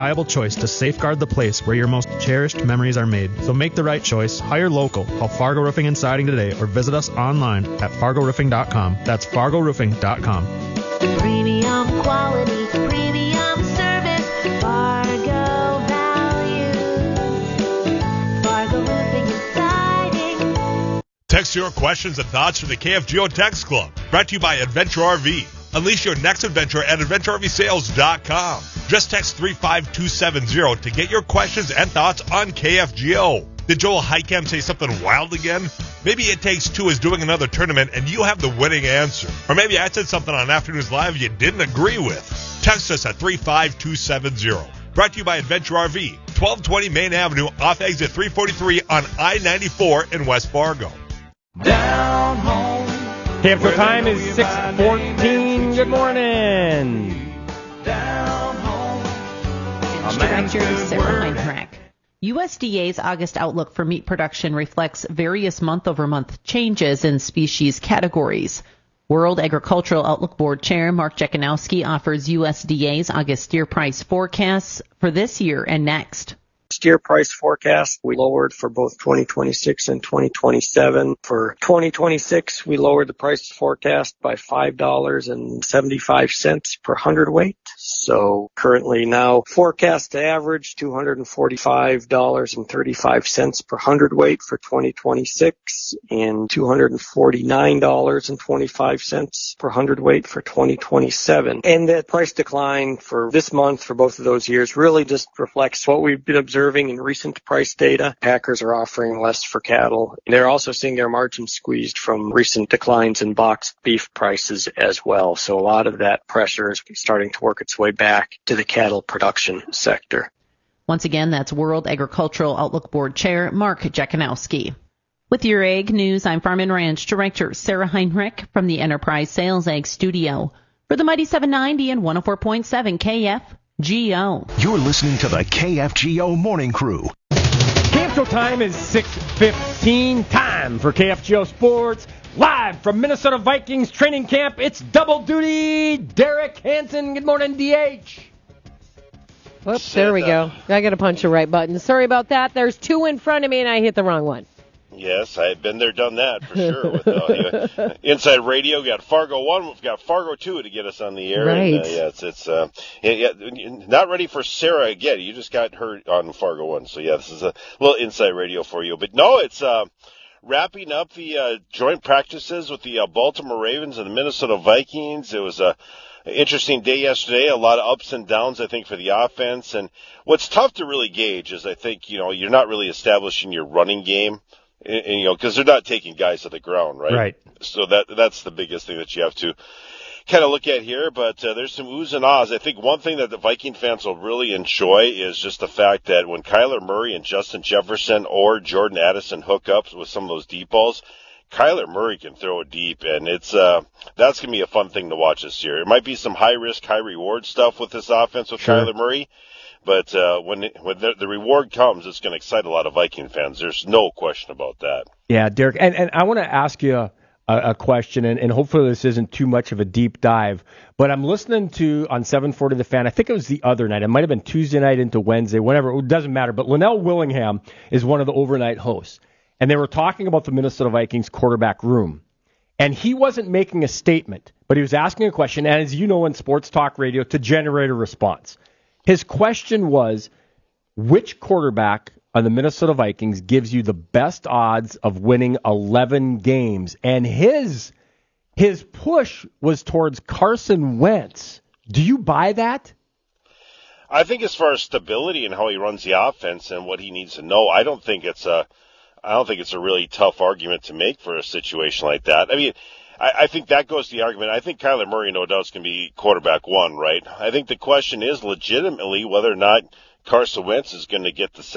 reliable choice to safeguard the place where your most cherished memories are made. So make the right choice. Hire local. Call Fargo Roofing and Siding today or visit us online at fargoroofing.com. That's fargoroofing.com. Premium quality, premium service, Fargo values, Fargo Roofing and Siding. Text your questions and thoughts to the KFGO Text Club. Brought to you by Adventure RV. Unleash your next adventure at AdventureRVSales.com. Just text 35270 to get your questions and thoughts on KFGO. Did Joel Heicam say something wild again? Maybe It Takes Two is doing another tournament and you have the winning answer. Or maybe I said something on Afternoons Live you didn't agree with. Text us at 35270. Brought to you by Adventure RV, 1220 Main Avenue off exit 343 on I-94 in West Fargo. Down home. KFGO time is 6:14. Good morning. Down home. Director Sarah Heinrich. USDA's August outlook for meat production reflects various month-over-month changes in species categories. World Agricultural Outlook Board Chair Mark Jekanowski offers USDA's August steer price forecasts for this year and next. Steer price forecast we lowered for both 2026 and 2027. For 2026, we lowered the price forecast by $5.75 per hundredweight. So currently now forecast to average $245.35 per hundredweight for 2026 and $249.25 per hundredweight for 2027. And that price decline for this month for both of those years really just reflects what we've been observing in recent price data. Packers are offering less for cattle. They're also seeing their margins squeezed from recent declines in boxed beef prices as well. So a lot of that pressure is starting to work its way back to the cattle production sector. Once again, that's World Agricultural Outlook Board Chair Mark Jekanowski. With your ag news, I'm Farm and Ranch Director Sarah Heinrich from the Enterprise Sales Ag Studio. For the Mighty 790 and 104.7 KFGO. You're listening to the KFGO Morning Crew. KFGO time is 6:15. Time for KFGO Sports. Live from Minnesota Vikings training camp, it's double duty. Derek Hansen. Good morning, DH. Whoops, there we go. I got to punch the right button. Sorry about that. There's two in front of me, and I hit the wrong one. Yes, I've been there, done that for sure. With Inside Radio, we got Fargo 1, we've got Fargo 2 to get us on the air. Right. And, it's not ready for Sarah again. You just got her on Fargo 1. So, yeah, this is a little Inside Radio for you. But, no, it's wrapping up the joint practices with the Baltimore Ravens and the Minnesota Vikings. It was an interesting day yesterday, a lot of ups and downs, I think, for the offense. And what's tough to really gauge is I think, you're not really establishing your running game. And, because they're not taking guys to the ground, right? Right. So that's the biggest thing that you have to kind of look at here. But there's some oohs and ahs. I think one thing that the Viking fans will really enjoy is just the fact that when Kyler Murray and Justin Jefferson or Jordan Addison hook up with some of those deep balls, Kyler Murray can throw it deep, and it's that's going to be a fun thing to watch this year. It might be some high-risk, high-reward stuff with this offense with Kyler Murray. But when the reward comes, it's going to excite a lot of Viking fans. There's no question about that. Yeah, Derek, and I want to ask you a question, and hopefully this isn't too much of a deep dive, but I'm listening to, on 740 The Fan, I think it was the other night. It might have been Tuesday night into Wednesday, whenever. It doesn't matter, but Linnell Willingham is one of the overnight hosts, and they were talking about the Minnesota Vikings quarterback room. And he wasn't making a statement, but he was asking a question, and as you know in sports talk radio, to generate a response. His question was, which quarterback on the Minnesota Vikings gives you the best odds of winning 11 games? And his push was towards Carson Wentz. Do you buy that? I think as far as stability and how he runs the offense and what he needs to know, I don't think it's a really tough argument to make for a situation like that. I mean, I think that goes to the argument. I think Kyler Murray, no doubt, is going to be quarterback one, right? I think the question is legitimately whether or not Carson Wentz is going to get the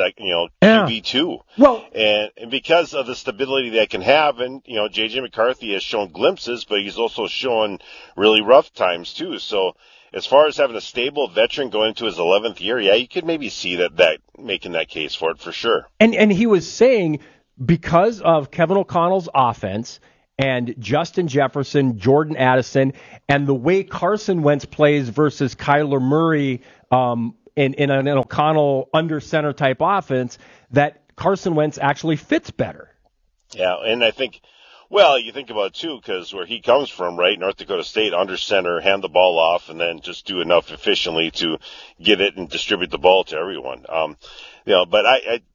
QB2. Well, and because of the stability that can have, and, J.J. McCarthy has shown glimpses, but he's also shown really rough times, too. So as far as having a stable veteran going into his 11th year, yeah, you could maybe see that making that case for it for sure. And he was saying because of Kevin O'Connell's offense and Justin Jefferson, Jordan Addison, and the way Carson Wentz plays versus Kyler Murray, in an O'Connell under center type offense that Carson Wentz actually fits better. Yeah, and I think, well, you think about it too, because where he comes from, right, North Dakota State, under center, hand the ball off, and then just do enough efficiently to get it and distribute the ball to everyone. But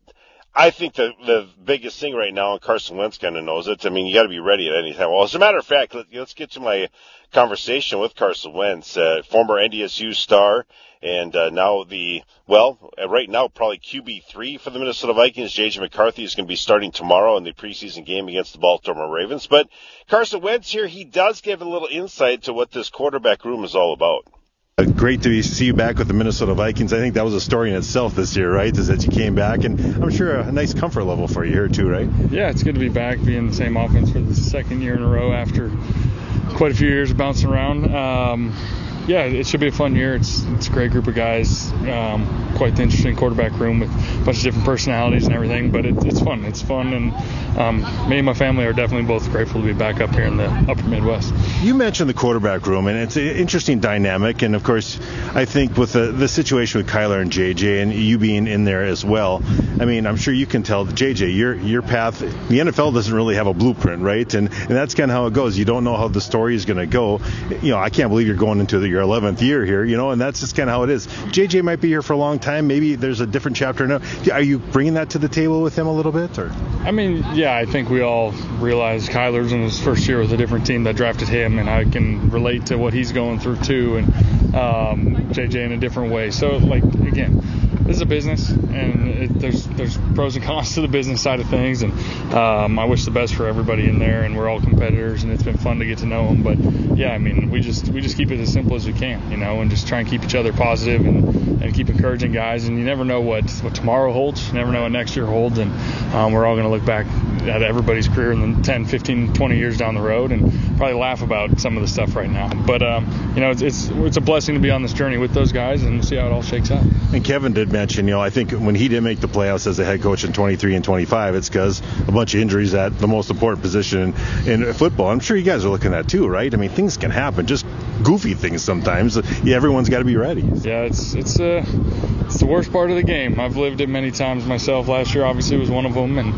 I think the biggest thing right now, and Carson Wentz kind of knows it, I mean, you got to be ready at any time. Well, as a matter of fact, let's get to my conversation with Carson Wentz, former NDSU star, and now right now probably QB3 for the Minnesota Vikings. J.J. McCarthy is going to be starting tomorrow in the preseason game against the Baltimore Ravens. But Carson Wentz here, he does give a little insight to what this quarterback room is all about. Great to see you back with the Minnesota Vikings. I think that was a story in itself this year, right? Is that you came back, and I'm sure a nice comfort level for you here too, right? Yeah, it's good to be back, being the same offense for the second year in a row after quite a few years of bouncing around. Yeah, it should be a fun year. It's a great group of guys, quite the interesting quarterback room with a bunch of different personalities and everything, but it's fun. It's fun, and me and my family are definitely both grateful to be back up here in the upper Midwest. You mentioned the quarterback room, and it's an interesting dynamic, and of course, I think with the situation with Kyler and JJ and you being in there as well, I mean, I'm sure you can tell, JJ, your path, the NFL doesn't really have a blueprint, right? And that's kind of how it goes. You don't know how the story is going to go. I can't believe you're going into your 11th year here, and that's just kind of how it is. JJ might be here for a long time. Maybe there's a different chapter now. Are you bringing that to the table with him a little bit? Or? I mean, yeah, I think we all realize Kyler's in his first year with a different team that drafted him, and I can relate to what he's going through too, and JJ in a different way. So, again, this is a business, and there's pros and cons to the business side of things, and I wish the best for everybody in there, and we're all competitors, and it's been fun to get to know them. But yeah, I mean, we just keep it as simple as we can, and just try and keep each other positive and keep encouraging guys. And you never know what tomorrow holds. You never know what next year holds, and we're all going to look back at everybody's career in the 10, 15, 20 years down the road and probably laugh about some of the stuff right now. But it's a blessing to be on this journey with those guys, and we'll see how it all shakes out. And Kevin did mention, I think when he didn't make the playoffs as a head coach in 23 and 25, it's because a bunch of injuries at the most important position in football. I'm sure you guys are looking at that too, right? I mean, things can happen, just goofy things sometimes. Yeah, everyone's got to be ready. Yeah, it's the worst part of the game. I've lived it many times myself. Last year obviously was one of them, and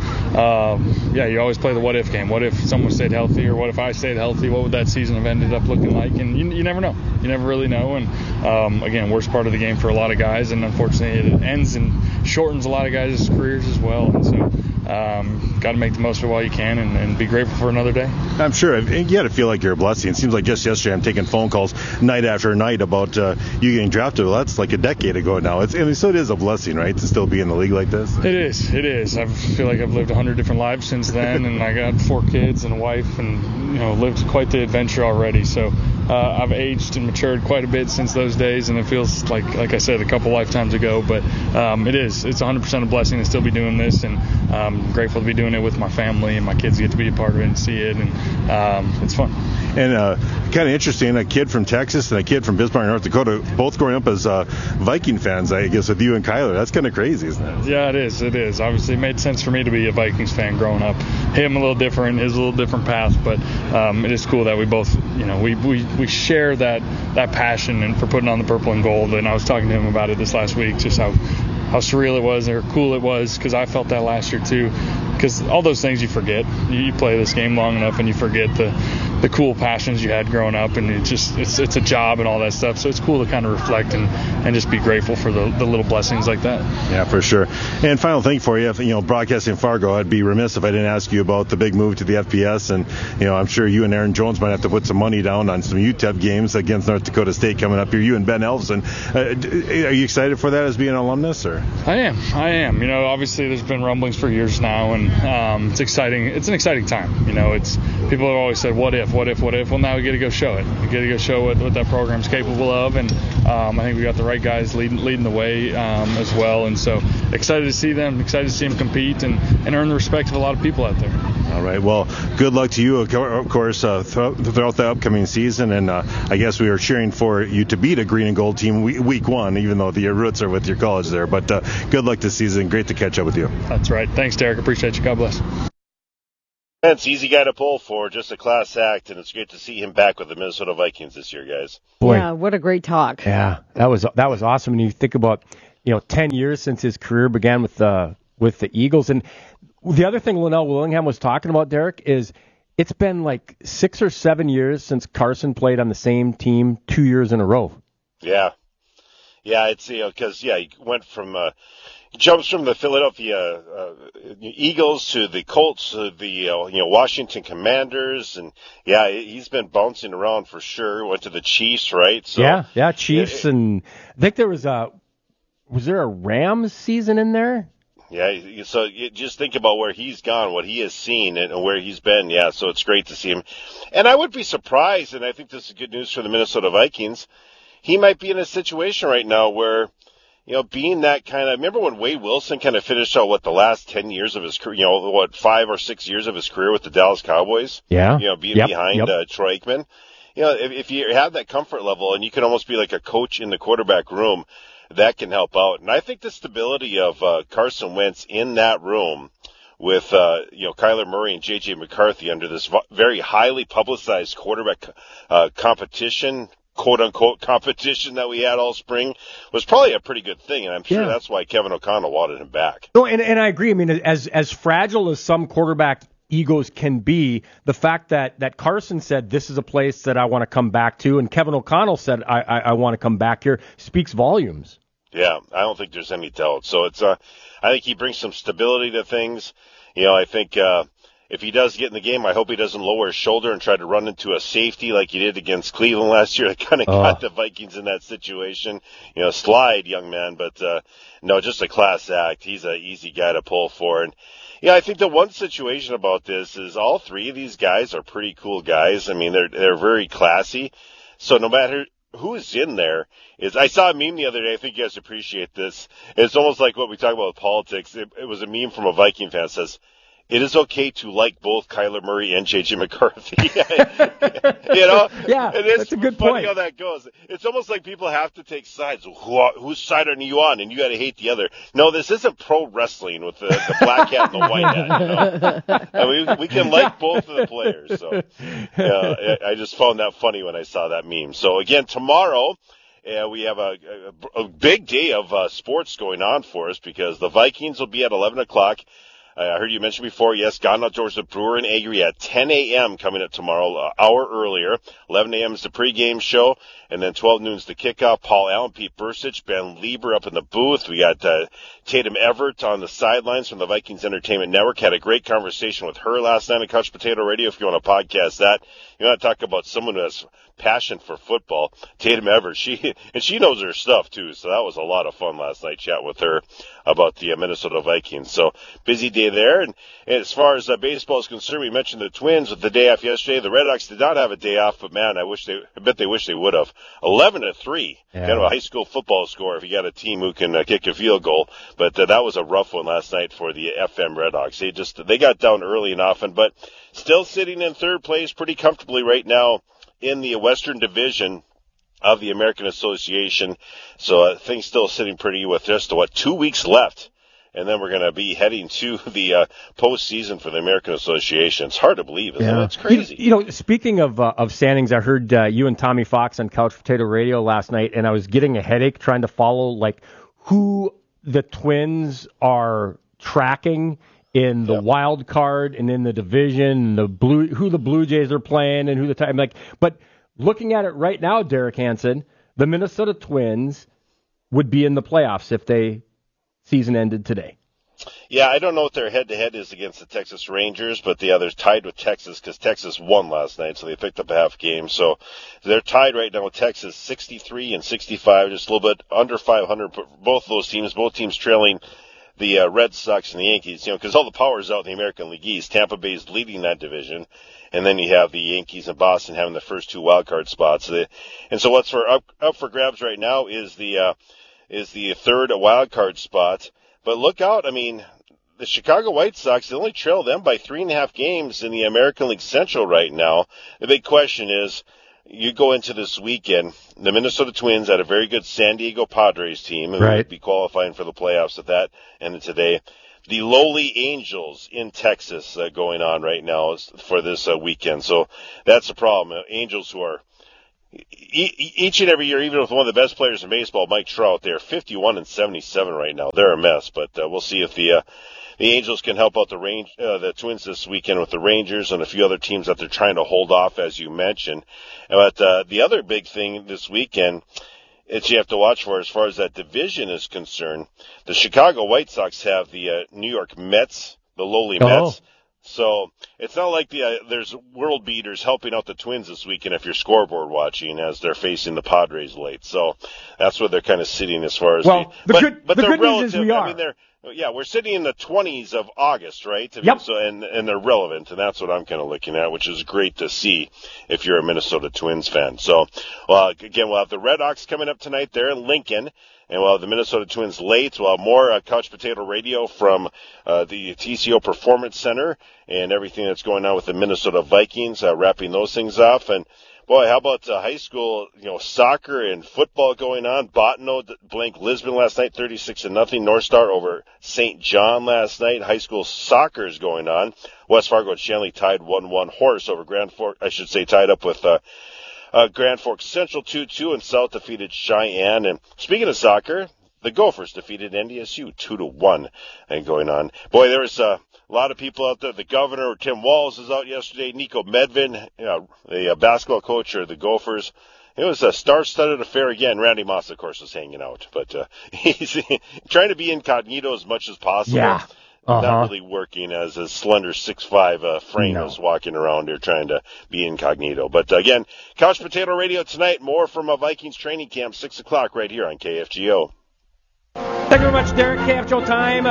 you always play the what if game. What if someone stayed healthy, or what if I stayed healthy? What would that season have ended up looking like? And you never know. You never really know. And again, worst part of the game for a lot of guys, and unfortunately it ends and shortens a lot of guys' careers as well. And so got to make the most of it while you can, and be grateful for another day. I'm sure you got to feel like you're a blessing. It seems like just yesterday I'm taking phone calls night after night about you getting drafted. Well, that's like a decade ago now. So it is a blessing, right, to still be in the league like this? It is. I feel like I've lived 100 different lives since then, and I got 4 kids and a wife, and lived quite the adventure already. So I've aged and matured quite a bit since those days, and it feels like I said, a couple lifetimes ago. But it's 100% a blessing to still be doing this, and I'm grateful to be doing it with my family, and my kids get to be a part of it and see it, and it's fun. And kind of interesting, a kid from Texas and a kid from Bismarck, North Dakota, both growing up as Viking fans, I guess, with you and Kyler. That's kind of crazy, isn't it? Yeah, it is. Obviously, it made sense for me to be a Vikings fan growing up. Him a little different, his a little different path, but it is cool that we both, we share that passion and for putting on the purple and gold. And I was talking to him about it this last week, just how surreal it was, or cool it was, because I felt that last year too. Because all those things you forget. You play this game long enough and you forget the cool passions you had growing up, and it's a job and all that stuff. So it's cool to kind of reflect and just be grateful for the little blessings like that. Yeah, for sure. And final thing for you, broadcasting Fargo, I'd be remiss if I didn't ask you about the big move to the FBS. And I'm sure you and Aaron Jones might have to put some money down on some UTEP games against North Dakota State coming up here. You and Ben Elfson. Are you excited for that as being an alumnus, or? I am. Obviously there's been rumblings for years now, and it's exciting. It's an exciting time. It's people have always said, what if? Well, now we get to go show it. We get to go show what that program's capable of, and I think we got the right guys leading the way as well. And so excited to see them. Excited to see them compete and earn the respect of a lot of people out there. All right. Well, good luck to you, of course, throughout the upcoming season. And I guess we are cheering for you to beat a green and gold team week 1, even though your roots are with your college there. But good luck this season. Great to catch up with you. That's right. Thanks, Derek. Appreciate you. God bless. It's easy guy to pull for, just a class act, and it's great to see him back with the Minnesota Vikings this year, guys. Boy. Yeah, what a great talk. Yeah, that was awesome. And you think about, 10 years since his career began with the Eagles. And the other thing Linnell Willingham was talking about, Derek, is it's been like 6 or 7 years since Carson played on the same team 2 years in a row. Yeah. Yeah, it's, because, he went from, jumps from the Philadelphia Eagles to the Colts to the, Washington Commanders. And, he's been bouncing around for sure. Went to the Chiefs, right? So, yeah, Chiefs. And I think there was there a Rams season in there? Yeah, so you just think about where he's gone, what he has seen, and where he's been. Yeah, so it's great to see him. And I would be surprised, and I think this is good news for the Minnesota Vikings, he might be in a situation right now where, being that kind of, remember when Wade Wilson kind of finished out, the last 10 years of his career, 5 or 6 years of his career with the Dallas Cowboys? Yeah. Being behind Troy Aikman. If you have that comfort level and you can almost be like a coach in the quarterback room, that can help out. And I think the stability of Carson Wentz in that room with, Kyler Murray and J.J. McCarthy under this very highly publicized quarterback competition, quote-unquote competition that we had all spring was probably a pretty good thing, and I'm sure that's why Kevin O'Connell wanted him back. No, and I agree. I mean, as fragile as some quarterback egos can be, the fact that Carson said this is a place that I want to come back to, and Kevin O'Connell said I want to come back here, speaks volumes. Yeah, I don't think there's any doubt. So it's I think he brings some stability to things. I think if he does get in the game, I hope he doesn't lower his shoulder and try to run into a safety like he did against Cleveland last year. That kind of got the Vikings in that situation. Slide, young man, but no, just a class act. He's an easy guy to pull for. And I think the one situation about this is all three of these guys are pretty cool guys. I mean, they're very classy. So no matter who is in there, I saw a meme the other day. I think you guys appreciate this. It's almost like what we talk about with politics. It was a meme from a Viking fan that says, "It is okay to like both Kyler Murray and J.J. McCarthy." Yeah, it is that's a good funny point. how that goes. It's almost like people have to take sides. Whose side are you on? And you got to hate the other. No, this isn't pro wrestling with the black hat and the white hat. And we can like both of the players. So I just found that funny when I saw that meme. So again, tomorrow, we have a big day of sports going on for us because the Vikings will be at 11 o'clock. I heard you mention before, yes, Gone Outdoors, the Brewer and Agri at 10 a.m. coming up tomorrow, an hour earlier. 11 a.m. is the pregame show, and then 12 noon is the kickoff. Paul Allen, Pete Bursich, Ben Lieber up in the booth. We got Tatum Everett on the sidelines from the Vikings Entertainment Network. Had a great conversation with her last night on Couch Potato Radio. If you want to podcast that, you want to talk about someone who has passion for football, Tatum Everett. She knows her stuff too. So that was a lot of fun last night, chat with her about the Minnesota Vikings. So busy day there. And as far as baseball is concerned, we mentioned the Twins with the day off yesterday. The Red Sox did not have a day off, but man, I bet they wish they would have. 11-3, kind of a high school football score if you got a team who can kick a field goal. But that was a rough one last night for the FM Red Sox. They got down early and often, but still sitting in third place pretty comfortably right now in the Western Division of the American Association. So things still sitting pretty with just 2 weeks left. And then we're going to be heading to the postseason for the American Association. It's hard to believe, isn't it? It's crazy. Speaking of standings, I heard you and Tommy Fox on Couch Potato Radio last night, and I was getting a headache trying to follow who the Twins are tracking in the wild card and in the division, who the Blue Jays are playing and who the time. But looking at it right now, Derek Hansen, the Minnesota Twins would be in the playoffs if they season ended today. Yeah, I don't know what their head-to-head is against the Texas Rangers, but they're tied with Texas because Texas won last night, so they picked up a half game. So they're tied right now with Texas, 63 and 65, just a little bit under 500. Both teams trailing the Red Sox and the Yankees, because all the power is out in the American League East. Tampa Bay is leading that division, and then you have the Yankees and Boston having the first two wild card spots. And so what's up for grabs right now is the third wild card spot. But look out, I mean, the Chicago White Sox, they only trail them by 3.5 games in the American League Central right now. The big question is, you go into this weekend, the Minnesota Twins had a very good San Diego Padres team who would be qualifying for the playoffs at that end of today. the lowly Angels in Texas going on right now for this weekend. So that's a problem. Angels who are each and every year, even with one of the best players in baseball, Mike Trout, they're 51-77 right now. They're a mess, but we'll see if the Angels can help out the Twins this weekend with the Rangers and a few other teams that they're trying to hold off, as you mentioned. But the other big thing this weekend is you have to watch for, as far as that division is concerned, the Chicago White Sox have the New York Mets, the lowly Mets. So it's not like there's world beaters helping out the Twins this weekend if you're scoreboard watching as they're facing the Padres late. So that's where they're kind of sitting as far as the good they're news is we are. I mean, we're sitting in the 20s of August, right? Yep. So and they're relevant, and that's what I'm kind of looking at, which is great to see if you're a Minnesota Twins fan. So, again, we'll have the Red Hawks coming up tonight there in Lincoln. And we'll have the Minnesota Twins late. We'll have more Couch Potato Radio from the TCO Performance Center and everything that's going on with the Minnesota Vikings, wrapping those things off. And, boy, how about high school, soccer and football going on? Bottineau blanked Lisbon last night, 36-0. North Star over St. John last night. High school soccer is going on. West Fargo and Shanley tied 1-1. Horace over Grand Forks, tied up with Grand Forks Central 2-2, and South defeated Cheyenne. And speaking of soccer, the Gophers defeated NDSU 2-1 and going on. Boy, there was a lot of people out there. The governor, Tim Walz, is out yesterday. Nico Medvin, the basketball coach of the Gophers. It was a star-studded affair again. Randy Moss, of course, was hanging out, but he's trying to be incognito as much as possible. Yeah. Not really working as a slender 6'5" frame is walking around here trying to be incognito. But again, Couch Potato Radio tonight. More from a Vikings training camp, 6 o'clock right here on KFGO. Thank you very much, Derek. KFGO time,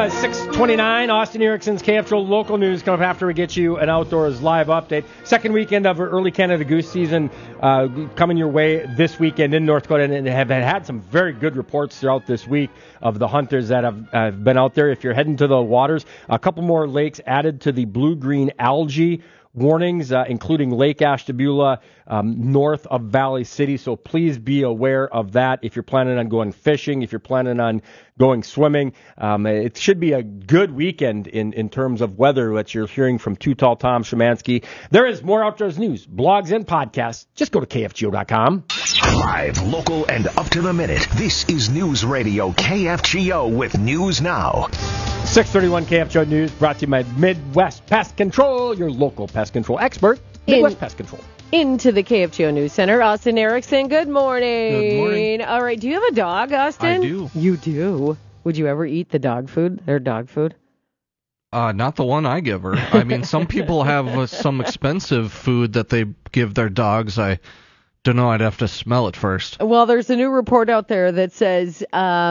6:29. Austin Erickson's KFGO local news coming up after we get you an Outdoors Live update. Second weekend of early Canada Goose season coming your way this weekend in North Dakota, and have had some very good reports throughout this week of the hunters that have been out there. If you're heading to the waters, a couple more lakes added to the blue-green algae warnings, including Lake Ashtabula north of Valley City. So please be aware of that if you're planning on going fishing, if you're planning on going swimming. It should be a good weekend in terms of weather, which you're hearing from Too Tall Tom Szymanski. There is more outdoors news, blogs, and podcasts. Just go to KFGO.com. Live, local, and up to the minute. This is News Radio KFGO with News Now. 6:31 KFGO News brought to you by Midwest Pest Control, your local pest control expert. Midwest Pest Control. Into the KFGO News Center, Austin Erickson. Good morning. Good morning. All right. Do you have a dog, Austin? I do. You do. Would you ever eat the dog food? Their dog food? Not the one I give her. I mean, some people have some expensive food that they give their dogs. I don't know. I'd have to smell it first. Well, there's a new report out there that says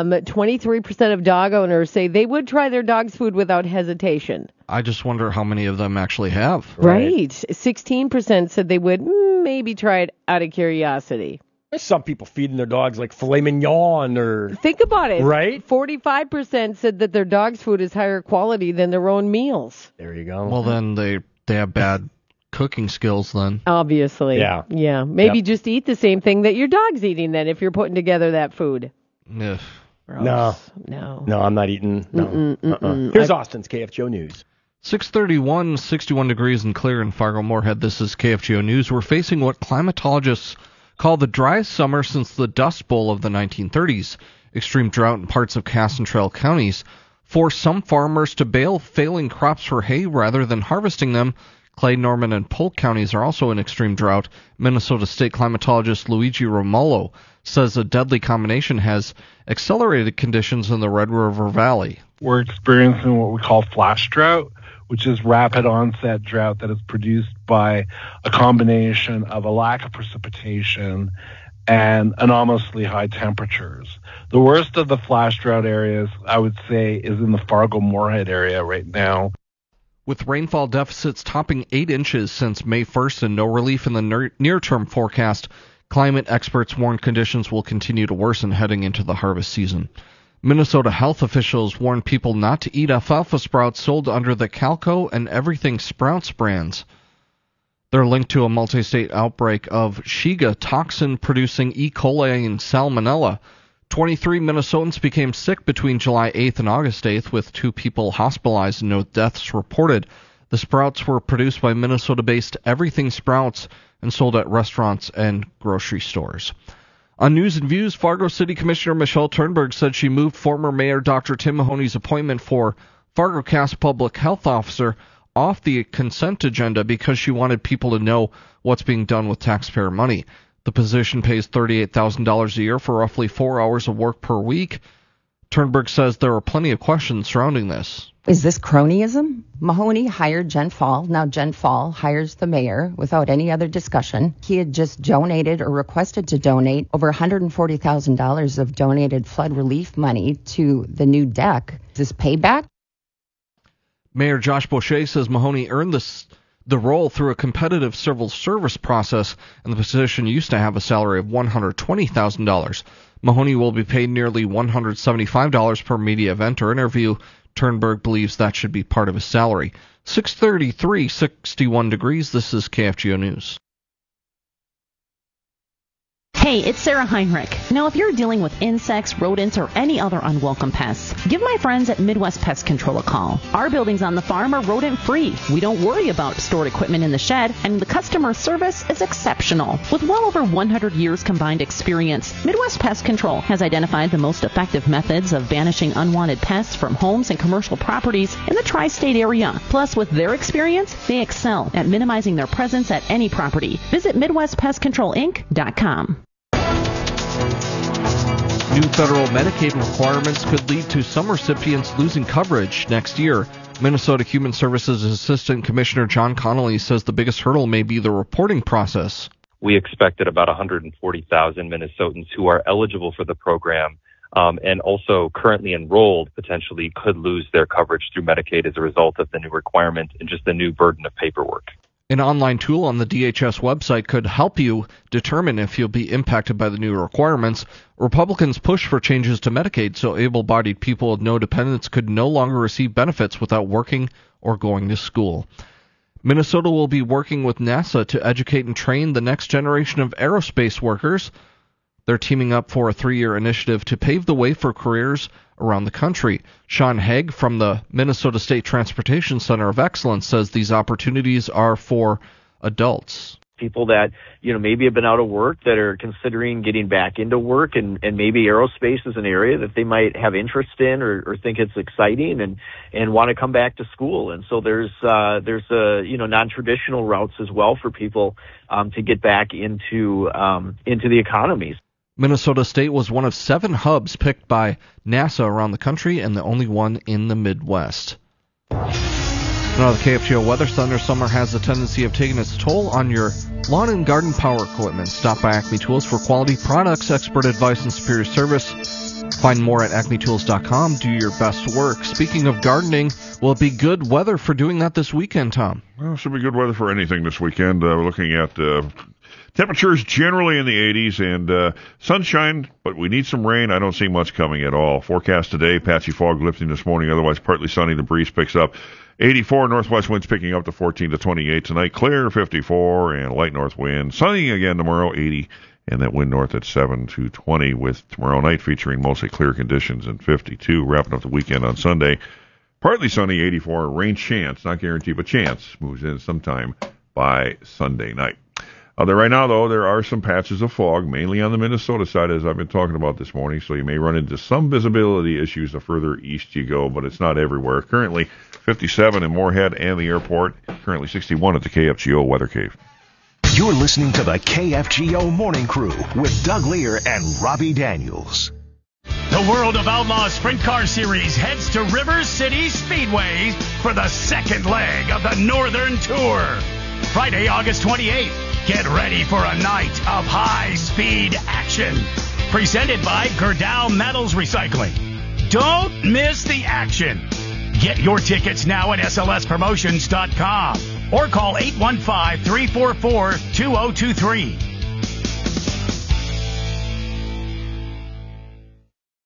23% of dog owners say they would try their dog's food without hesitation. I just wonder how many of them actually have. Right. 16% said they would maybe try it out of curiosity. There's some people feeding their dogs like filet mignon or... Think about it. Right? 45% said that their dog's food is higher quality than their own meals. There you go. Well, then they have bad cooking skills then. Obviously. Yeah. Maybe just eat the same thing that your dog's eating then if you're putting together that food. Yeah. No, I'm not eating. No. Here's Austin's KFGO News. 6:31, 61 degrees and clear in Fargo-Moorhead. This is KFGO News. We're facing what climatologists call the driest summer since the Dust Bowl of the 1930s. Extreme drought in parts of Cass and Trail counties forced some farmers to bale failing crops for hay rather than harvesting them. Clay, Norman, and Polk counties are also in extreme drought. Minnesota state climatologist Luigi Romolo says a deadly combination has accelerated conditions in the Red River Valley. We're experiencing what we call flash drought, which is rapid onset drought that is produced by a combination of a lack of precipitation and anomalously high temperatures. The worst of the flash drought areas, I would say, is in the Fargo-Moorhead area right now. With rainfall deficits topping 8 inches since May 1st and no relief in the near-term forecast, climate experts warn conditions will continue to worsen heading into the harvest season. Minnesota health officials warn people not to eat alfalfa sprouts sold under the Calco and Everything Sprouts brands. They're linked to a multi-state outbreak of Shiga toxin producing E. coli and Salmonella. 23 Minnesotans became sick between July 8th and August 8th, with 2 people hospitalized and no deaths reported. The sprouts were produced by Minnesota-based Everything Sprouts and sold at restaurants and grocery stores. On News and Views, Fargo City Commissioner Michelle Turnberg said she moved former Mayor Dr. Tim Mahoney's appointment for FargoCast Public Health Officer off the consent agenda because she wanted people to know what's being done with taxpayer money. The position pays $38,000 a year for roughly 4 hours of work per week. Turnberg says there are plenty of questions surrounding this. Is this cronyism? Mahoney hired Jen Fall. Now Jen Fall hires the mayor without any other discussion. He had just donated or requested to donate over $140,000 of donated flood relief money to the new deck. Is this payback? Mayor Josh Boucher says Mahoney earned the role through a competitive civil service process, and the position used to have a salary of $120,000. Mahoney will be paid nearly $175 per media event or interview. Turnberg believes that should be part of his salary. 6:33, 61 degrees. This is KFGO News. Hey, it's Sarah Heinrich. Now, if you're dealing with insects, rodents, or any other unwelcome pests, give my friends at Midwest Pest Control a call. Our buildings on the farm are rodent-free. We don't worry about stored equipment in the shed, and the customer service is exceptional. With well over 100 years combined experience, Midwest Pest Control has identified the most effective methods of banishing unwanted pests from homes and commercial properties in the tri-state area. Plus, with their experience, they excel at minimizing their presence at any property. Visit MidwestPestControlInc.com. New federal Medicaid requirements could lead to some recipients losing coverage next year. Minnesota Human Services Assistant Commissioner John Connolly says the biggest hurdle may be the reporting process. We expect that about 140,000 Minnesotans who are eligible for the program and also currently enrolled potentially could lose their coverage through Medicaid as a result of the new requirement and just the new burden of paperwork. An online tool on the DHS website could help you determine if you'll be impacted by the new requirements. Republicans push for changes to Medicaid so able-bodied people with no dependents could no longer receive benefits without working or going to school. Minnesota will be working with NASA to educate and train the next generation of aerospace workers. They're teaming up for a 3-year initiative to pave the way for careers around the country. Sean Haig from the Minnesota State Transportation Center of Excellence says these opportunities are for adults. People that, maybe have been out of work that are considering getting back into work, and maybe aerospace is an area that they might have interest in or think it's exciting and want to come back to school. And so there's non-traditional routes as well for people to get back into the economies. Minnesota State was one of 7 hubs picked by NASA around the country and the only one in the Midwest. Now, the KFGO Weather Thunder summer has a tendency of taking its toll on your lawn and garden power equipment. Stop by Acme Tools for quality products, expert advice, and superior service. Find more at acmetools.com. Do your best work. Speaking of gardening, will it be good weather for doing that this weekend, Tom? Well, it should be good weather for anything this weekend. We're looking at temperatures generally in the 80s and sunshine, but we need some rain. I don't see much coming at all. Forecast today, patchy fog lifting this morning, otherwise partly sunny. The breeze picks up. 84 northwest winds picking up to 14 to 28 tonight. Clear 54 and light north wind. Sunny again tomorrow, 80. And that wind north at 7 to 20 with tomorrow night featuring mostly clear conditions and 52. Wrapping up the weekend on Sunday. Partly sunny, 84. Rain chance, not guaranteed, but chance moves in sometime by Sunday night. Right now, though, there are some patches of fog, mainly on the Minnesota side, as I've been talking about this morning, so you may run into some visibility issues the further east you go, but it's not everywhere. Currently, 57 in Moorhead and the airport. Currently, 61 at the KFGO Weather Cave. You're listening to the KFGO Morning Crew with Doug Lear and Robbie Daniels. The World of Outlaws Sprint Car Series heads to River City Speedway for the second leg of the Northern Tour. Friday, August 28th. Get ready for a night of high-speed action. Presented by Gerdau Metals Recycling. Don't miss the action. Get your tickets now at slspromotions.com or call 815-344-2023.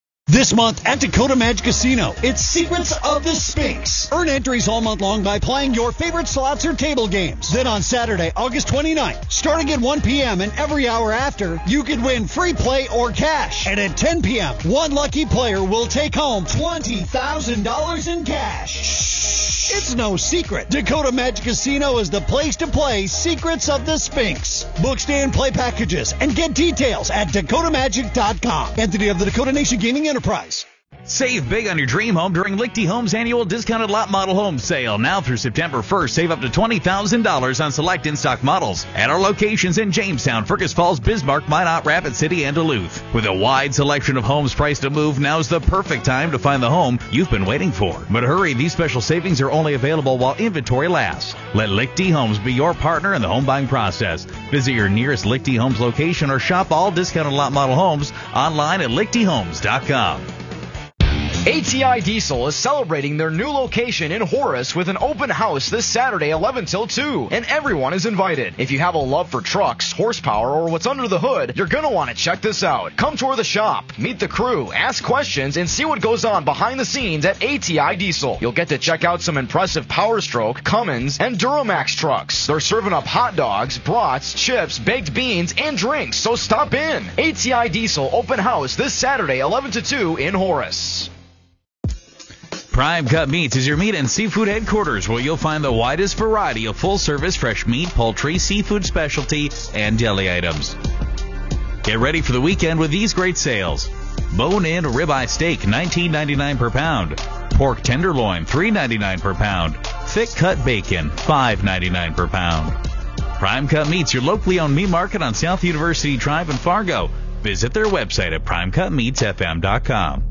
This month at Dakota Magic Casino, it's Secrets of the Sphinx. Earn entries all month long by playing your favorite slots or table games. Then on Saturday, August 29th, starting at 1 p.m. and every hour after, you could win free play or cash. And at 10 p.m., one lucky player will take home $20,000 in cash. Shh, it's no secret. Dakota Magic Casino is the place to play Secrets of the Sphinx. Book, stay, and play packages and get details at dakotamagic.com. Entity of the Dakota Nation Gaming Enterprise. Save big on your dream home during Lichty Homes annual discounted lot model home sale. Now through September 1st, save up to $20,000 on select in-stock models at our locations in Jamestown, Fergus Falls, Bismarck, Minot, Rapid City, and Duluth. With a wide selection of homes priced to move, now's the perfect time to find the home you've been waiting for. But hurry, these special savings are only available while inventory lasts. Let Lichty Homes be your partner in the home buying process. Visit your nearest Lichty Homes location or shop all discounted lot model homes online at lichtyhomes.com. ATI Diesel is celebrating their new location in Horace with an open house this Saturday 11 till 2, and everyone is invited. If you have a love for trucks, horsepower, or what's under the hood, you're going to want to check this out. Come tour the shop, meet the crew, ask questions, and see what goes on behind the scenes at ATI Diesel. You'll get to check out some impressive Power Stroke, Cummins, and Duramax trucks. They're serving up hot dogs, brats, chips, baked beans, and drinks, so stop in. ATI Diesel open house this Saturday 11 to 2 in Horace. Prime Cut Meats is your meat and seafood headquarters where you'll find the widest variety of full-service fresh meat, poultry, seafood specialty, and deli items. Get ready for the weekend with these great sales. Bone-in ribeye steak, $19.99 per pound. Pork tenderloin, $3.99 per pound. Thick-cut bacon, $5.99 per pound. Prime Cut Meats, your locally owned meat market on South University Drive in Fargo. Visit their website at primecutmeatsfm.com.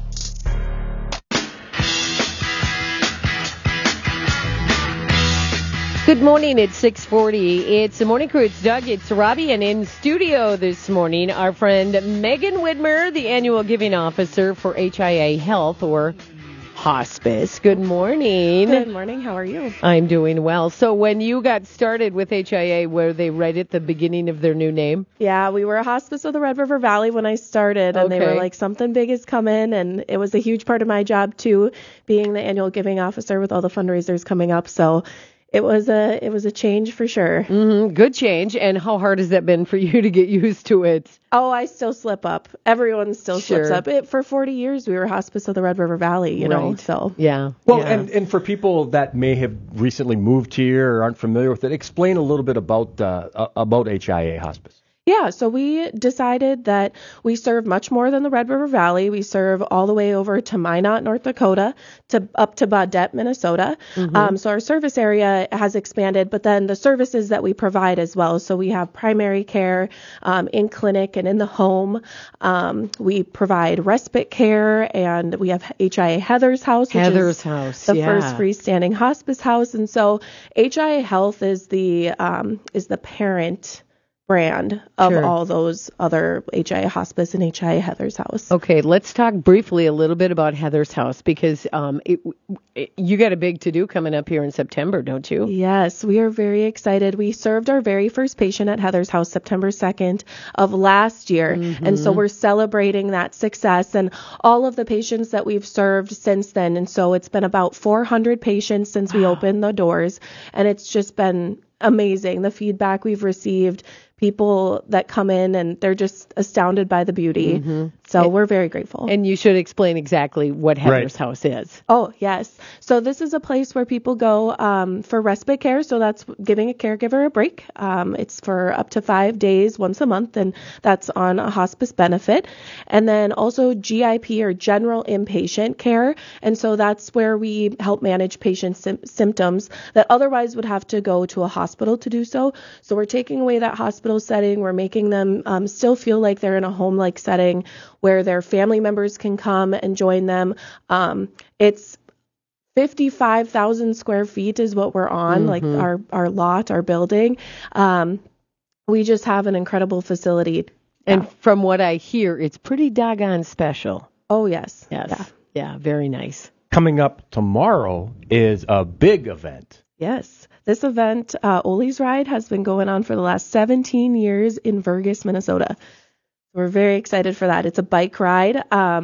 Good morning, it's 6:40. It's the Morning Crew. It's Doug, it's Robbie, and in studio this morning, our friend Megan Widmer, the annual giving officer for HIA Health, or Hospice. Good morning. Good morning. How are you? I'm doing well. So when you got started with HIA, were they right at the beginning of their new name? Yeah, we were a hospice of the Red River Valley when I started, and they were like, something big is coming, and it was a huge part of my job, too, being the annual giving officer with all the fundraisers coming up, so it was a change for sure. Mm-hmm. Good change. And how hard has that been for you to get used to it? Oh, I still slip up. Everyone still slips up. For 40 years, we were hospice of the Red River Valley, you know. So yeah. Well, and for people that may have recently moved here or aren't familiar with it, explain a little bit about HIA Hospice. Yeah, so we decided that we serve much more than the Red River Valley. We serve all the way over to Minot, North Dakota, up to Baudette, Minnesota. Mm-hmm. So our service area has expanded, but then the services that we provide as well. So we have primary care in clinic and in the home. We provide respite care, and we have HIA Heather's House, which is the first freestanding hospice house. And so HIA Health is the parent brand of all those other HIA Hospice and HIA Heather's House. Okay, let's talk briefly a little bit about Heather's House, because you got a big to-do coming up here in September, don't you? Yes, we are very excited. We served our very first patient at Heather's House September 2nd of last year, and so we're celebrating that success and all of the patients that we've served since then. And so it's been about 400 patients since we opened the doors, and it's just been amazing, the feedback we've received. People that come in and they're just astounded by the beauty. Mm-hmm. So we're very grateful. And you should explain exactly what Heather's House is. Oh, yes. So this is a place where people go for respite care. So that's giving a caregiver a break. It's for up to 5 days once a month, and that's on a hospice benefit. And then also GIP, or general inpatient care. And so that's where we help manage patients' symptoms that otherwise would have to go to a hospital to do so. So we're taking away that hospital setting. We're making them still feel like they're in a home-like setting where their family members can come and join them. It's 55,000 square feet is what we're on, like our lot, our building. We just have an incredible facility. And from what I hear, it's pretty doggone special. Oh, yes. Yes. Yeah, very nice. Coming up tomorrow is a big event. Yes. This event, Ollie's Ride, has been going on for the last 17 years in Fergus, Minnesota. We're very excited for that. It's a bike ride.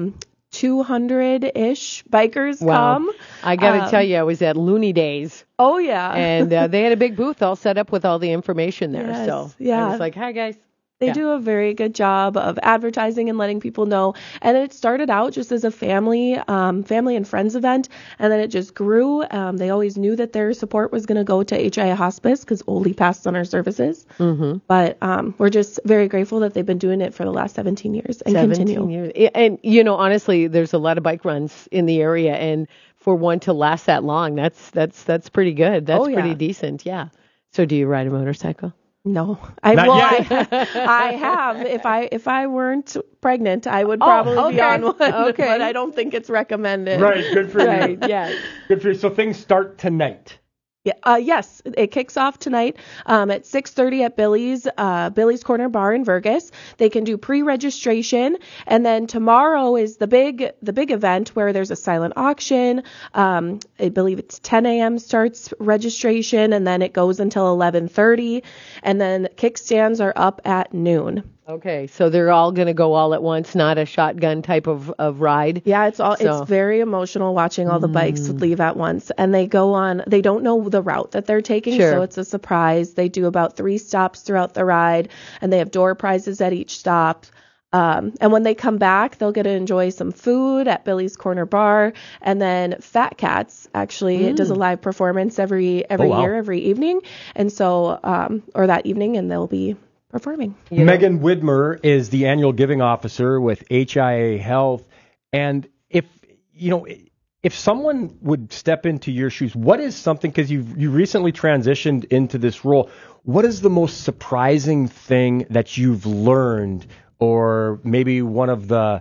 200-ish bikers come. I got to tell you, I was at Looney Days. Oh, yeah. And they had a big booth all set up with all the information there. Yes, So yeah. I was like, hi, guys. They do a very good job of advertising and letting people know. And it started out just as a family and friends event, and then it just grew. They always knew that their support was going to go to HIA Hospice because Ole passed on our services. Mm-hmm. But we're just very grateful that they've been doing it for the last 17 years and 17 continue. years. And, you know, honestly, there's a lot of bike runs in the area, and for one to last that long, that's pretty good. That's pretty decent, yeah. So do you ride a motorcycle? No, I have. If I weren't pregnant, I would probably be on one. Okay. But I don't think it's recommended. Right, good for you. Right, yeah. Good for you. So things start tonight. Yeah, yes, it kicks off tonight at 6:30 at Billy's Corner Bar in Vergas. They can do pre-registration, and then tomorrow is the big event where there's a silent auction. I believe it's 10 a.m. starts registration, and then it goes until 11:30, and then kickstands are up at noon. Okay, so they're all going to go all at once, not a shotgun type of ride. Yeah, it's very emotional watching all the bikes leave at once, and they don't know the route that they're taking, so it's a surprise. They do about 3 stops throughout the ride, and they have door prizes at each stop. And when they come back, they'll get to enjoy some food at Billy's Corner Bar, and then Fat Cats actually does a live performance every year, every evening, and so or that evening, and they'll be performing. Megan Widmer is the annual giving officer with HIA Health. And if someone would step into your shoes, what is something, because you recently transitioned into this role, what is the most surprising thing that you've learned, or maybe one of the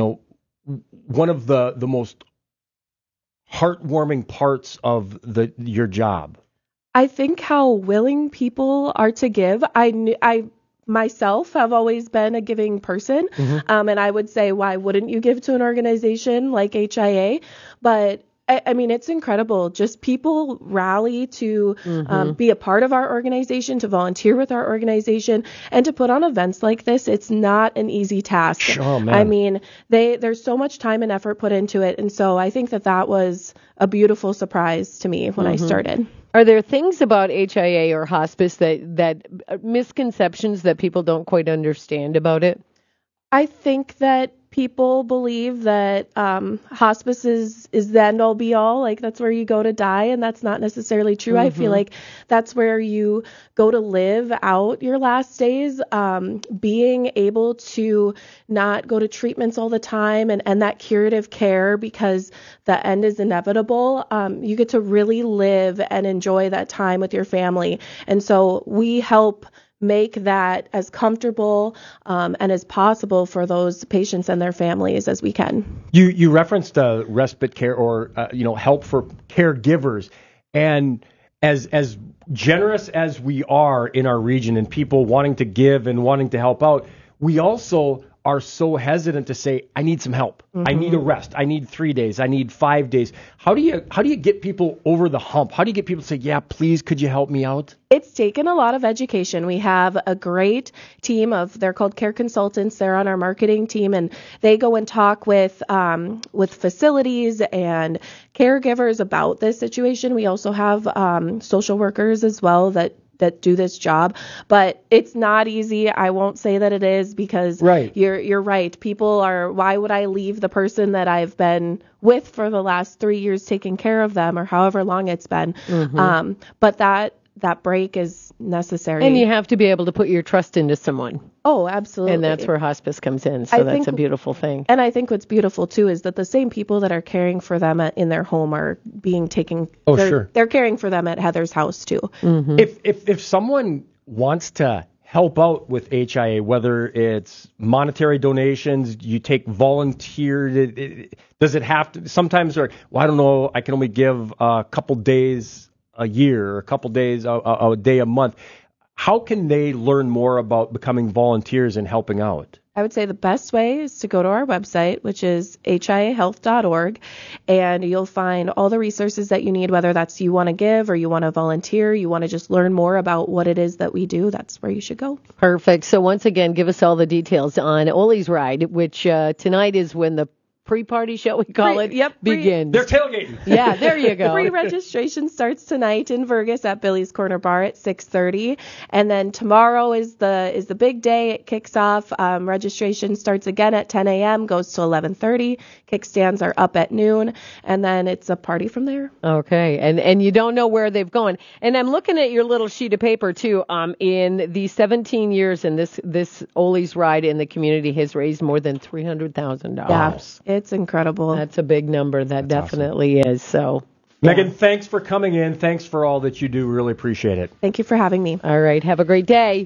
most heartwarming parts of your job? I think how willing people are to give. I myself have always been a giving person, and I would say, why wouldn't you give to an organization like HIA? But I mean, it's incredible. Just people rally to be a part of our organization, to volunteer with our organization, and to put on events like this. It's not an easy task. Oh, man. I mean, there's so much time and effort put into it, and so I think that was a beautiful surprise to me when I started. Are there things about HIA or hospice that misconceptions that people don't quite understand about it? I think that people believe that hospice is the end all be all, like that's where you go to die, and that's not necessarily true. I feel like that's where you go to live out your last days, being able to not go to treatments all the time and that curative care, because the end is inevitable. You get to really live and enjoy that time with your family, and so we help make that as comfortable and as possible for those patients and their families as we can. You referenced respite care or help for caregivers, and as generous as we are in our region and people wanting to give and wanting to help out, we also are so hesitant to say, I need some help. I need a rest. I need 3 days. I need 5 days. How do you get people over the hump? How do you get people to say, yeah, please, could you help me out? It's taken a lot of education. We have a great team they're called care consultants. They're on our marketing team, and they go and talk with facilities and caregivers about this situation. We also have social workers as well that do this job, but it's not easy. I won't say that it is, because you're right. People are, why would I leave the person that I've been with for the last 3 years taking care of them, or however long it's been. But that break is necessary. And you have to be able to put your trust into someone. Oh, absolutely. And that's where hospice comes in. So that's a beautiful thing. And I think what's beautiful too is that the same people that are caring for them in their home are being taken. They're caring for them at Heather's house too. If someone wants to help out with HIA, whether it's monetary donations, you take volunteer, does it have to? Sometimes they're like, well, I don't know, I can only give a couple days a year, or a couple days, a day a month. How can they learn more about becoming volunteers and helping out? I would say the best way is to go to our website, which is hiahealth.org, and you'll find all the resources that you need, whether that's you want to give or you want to volunteer, you want to just learn more about what it is that we do. That's where you should go. Perfect. So once again, give us all the details on Ole's Ride, which tonight is when the pre-party, shall we call it, begins. They're tailgating. Yeah, there you go. Pre-registration starts tonight in Fergus at Billy's Corner Bar at 6:30, and then tomorrow is the big day. It kicks off. Registration starts again at 10 a.m., goes to 11:30. Kickstands are up at noon, and then it's a party from there. Okay, and you don't know where they've gone. And I'm looking at your little sheet of paper too. In the 17 years in this Ole's ride in the community has raised more than $300,000. Yeah, it's incredible. That's a big number. That definitely is. So, Megan, thanks for coming in. Thanks for all that you do. Really appreciate it. Thank you for having me. All right. Have a great day.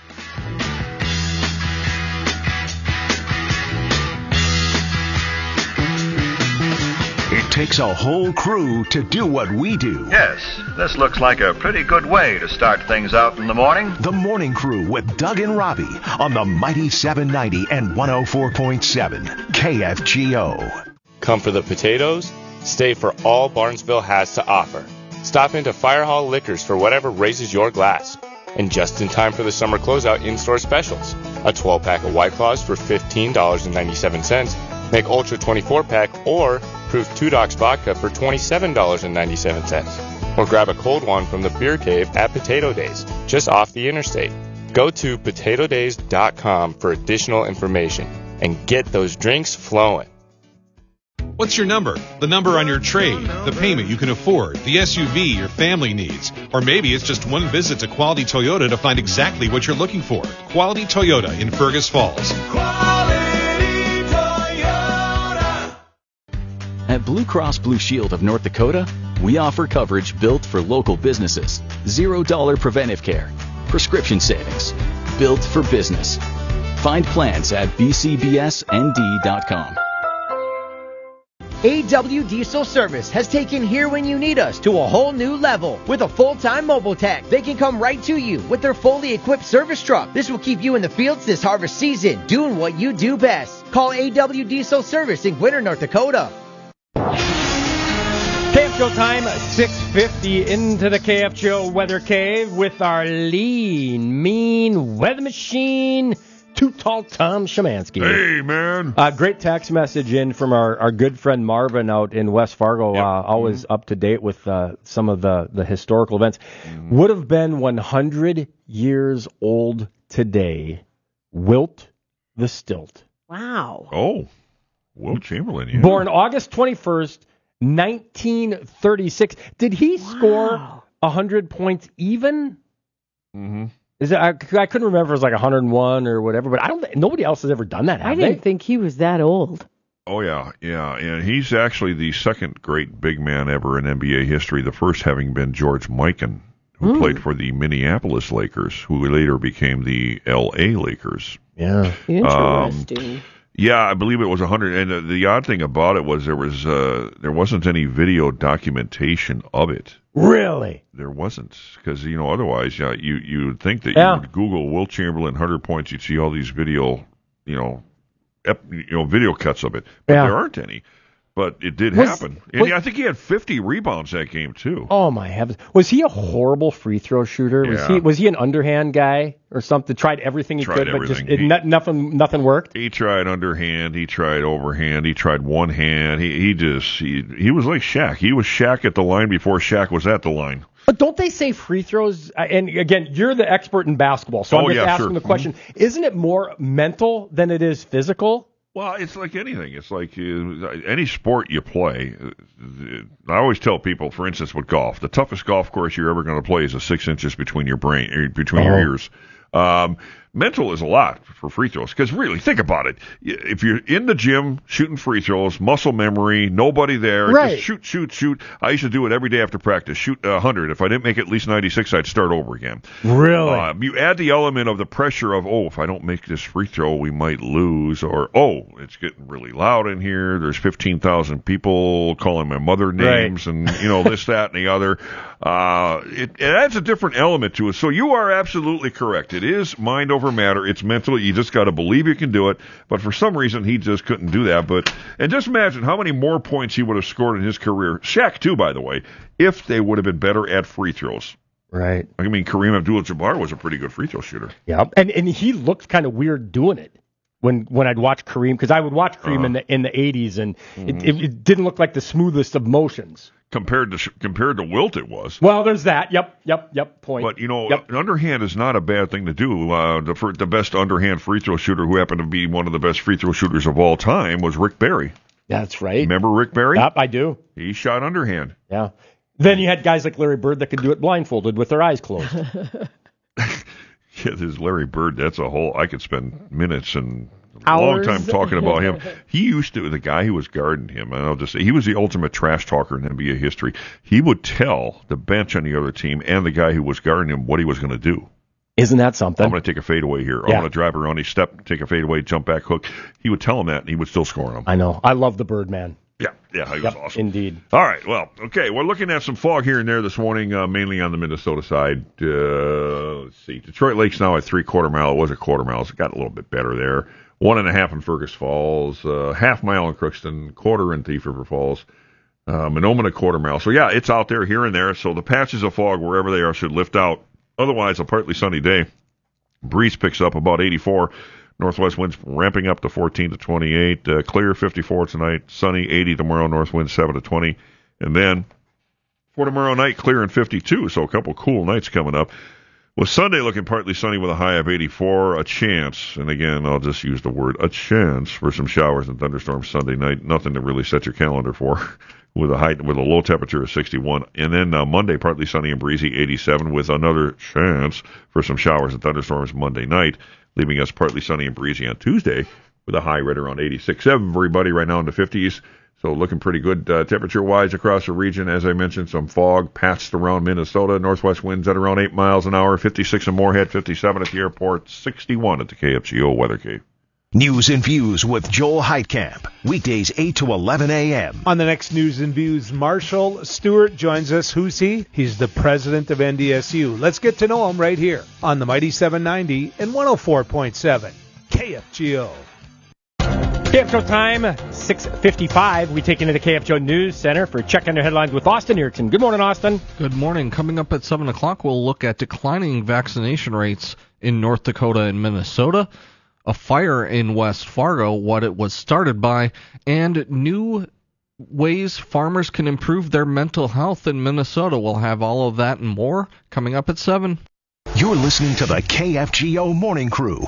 It takes a whole crew to do what we do. Yes, this looks like a pretty good way to start things out in the morning. The Morning Crew with Doug and Robbie on the mighty 790 and 104.7 KFGO. Come for the potatoes, stay for all Barnesville has to offer. Stop into Fire Hall Liquors for whatever raises your glass. And just in time for the summer closeout in-store specials. A 12-pack of White Claws for $15.97. Make Ultra 24-pack or Proof 2 Docs Vodka for $27.97. Or grab a cold one from the Beer Cave at Potato Days, just off the interstate. Go to potatodays.com for additional information and get those drinks flowing. What's your number? The number on your trade, the payment you can afford, the SUV your family needs. Or maybe it's just one visit to Quality Toyota to find exactly what you're looking for. Quality Toyota in Fergus Falls. At Blue Cross Blue Shield of North Dakota, we offer coverage built for local businesses. $0 preventive care, prescription savings, built for business. Find plans at bcbsnd.com. AW Diesel Service has taken Here When You Need Us to a whole new level. With a full-time mobile tech, they can come right to you with their fully equipped service truck. This will keep you in the fields this harvest season, doing what you do best. Call AW Diesel Service in Gwinner, North Dakota. KFGO time, 6:50 into the KFGO Weather Cave with our lean, mean weather machine, Too Tall Tom Szymanski. Hey, man. Great text message in from our good friend Marvin out in West Fargo, always up to date with some of the historical events. Would have been 100 years old today. Wilt the Stilt. Wow. Oh, Wilt Chamberlain. Yeah. Born August 21st, 1936. Did he score 100 points even? Mm-hmm. Is it? I couldn't remember if it was like 101 or whatever, but nobody else has ever done that. I didn't think he was that old. Oh, yeah, and he's actually the second great big man ever in NBA history, the first having been George Mikan, who played for the Minneapolis Lakers, who later became the L.A. Lakers. Yeah. Interesting. Yeah, I believe it was 100. And the odd thing about it was there wasn't any video documentation of it. Really? There wasn't, because otherwise, you would think that you would Google Wilt Chamberlain 100 points, you'd see all these video, video cuts of it, but there aren't any. But it did happen. And I think he had 50 rebounds that game, too. Oh, my heavens. Was he a horrible free throw shooter? Yeah. Was he an underhand guy or something? Tried everything he could, but just nothing worked? He tried underhand. He tried overhand. He tried one hand. He was like Shaq. He was Shaq at the line before Shaq was at the line. But don't they say free throws? And again, you're the expert in basketball, so I'm just asking the question. Isn't it more mental than it is physical? Well, it's like anything. It's like any sport you play. I always tell people, for instance, with golf, the toughest golf course you're ever going to play is 6 inches between your your ears. Mental is a lot for free throws, because really, think about it. If you're in the gym shooting free throws, muscle memory, nobody there, just shoot. I used to do it every day after practice, shoot 100. If I didn't make at least 96, I'd start over again. Really? You add the element of the pressure of, if I don't make this free throw, we might lose, or, it's getting really loud in here. There's 15,000 people calling my mother names, and, this, that, and the other. It adds a different element to it. So you are absolutely correct. It is mind over matter. It's mental. You just got to believe you can do it. But for some reason, he just couldn't do that. And just imagine how many more points he would have scored in his career. Shaq, too, by the way, if they would have been better at free throws. Right. I mean, Kareem Abdul-Jabbar was a pretty good free throw shooter. Yeah. And he looked kind of weird doing it. when I'd watch Kareem, because I would watch Kareem in the 80s, and it didn't look like the smoothest of motions. Compared to Wilt, it was. Well, there's that. Yep. Point. But an underhand is not a bad thing to do. The best underhand free throw shooter, who happened to be one of the best free throw shooters of all time, was Rick Barry. That's right. Remember Rick Barry? Yep, I do. He shot underhand. Yeah. Then you had guys like Larry Bird that could do it blindfolded with their eyes closed. Yeah, this Larry Bird, that's a whole. I could spend minutes and hours. Long time talking about him. He used to, the guy who was guarding him, and I'll just say, he was the ultimate trash talker in NBA history. He would tell the bench on the other team and the guy who was guarding him what he was going to do. Isn't that something? I'm going to take a fadeaway here. I'm going to drive around, step, take a fadeaway, jump back, hook. He would tell him that, and he would still score him. I know. I love the Birdman. Yeah, he was awesome. Indeed. All right, well, okay, we're looking at some fog here and there this morning, mainly on the Minnesota side. Let's see. Detroit Lake's now at 3/4 mile. It was a quarter mile. So it got a little bit better there. 1.5 in Fergus Falls, half mile in Crookston, quarter in Thief River Falls, Monoman a quarter mile. So, yeah, it's out there here and there. So the patches of fog, wherever they are, should lift out. Otherwise, a partly sunny day. Breeze picks up about 84. Northwest winds ramping up to 14 to 28. Clear 54 tonight. Sunny 80 tomorrow. North winds 7 to 20. And then for tomorrow night, clear and 52. So a couple cool nights coming up. With Sunday looking partly sunny with a high of 84. A chance, and again, I'll just use the word a chance for some showers and thunderstorms Sunday night. Nothing to really set your calendar for. With a low temperature of 61. And then Monday, partly sunny and breezy, 87, with another chance for some showers and thunderstorms Monday night, leaving us partly sunny and breezy on Tuesday with a high right around 86. Everybody right now in the 50s. So looking pretty good temperature-wise across the region. As I mentioned, some fog patched around Minnesota. Northwest winds at around 8 miles an hour. 56 in Moorhead, 57 at the airport, 61 at the KFGO Weather Cave. News and Views with Joel Heitkamp. Weekdays 8 to 11 a.m. On the next News and Views, Marshall Stewart joins us. Who's he? He's the president of NDSU. Let's get to know him right here on the Mighty 790 and 104.7 KFGO. KFGO time, 6:55. We take into the KFGO News Center for Check Under Headlines with Austin Erickson. Good morning, Austin. Good morning. Coming up at 7 o'clock, we'll look at declining vaccination rates in North Dakota and Minnesota, a fire in West Fargo, what it was started by, and new ways farmers can improve their mental health in Minnesota. We'll have all of that and more coming up at 7. You're listening to the KFGO Morning Crew.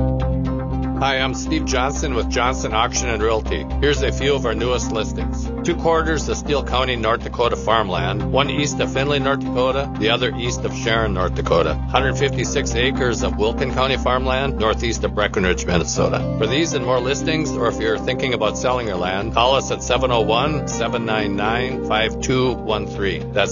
Hi, I'm Steve Johnson with Johnson Auction and Realty. Here's a few of our newest listings. 2 quarters of Steele County, North Dakota farmland, one east of Findlay, North Dakota, the other east of Sharon, North Dakota. 156 acres of Wilkin County farmland, northeast of Breckenridge, Minnesota. For these and more listings, or if you're thinking about selling your land, call us at 701-799-5213. That's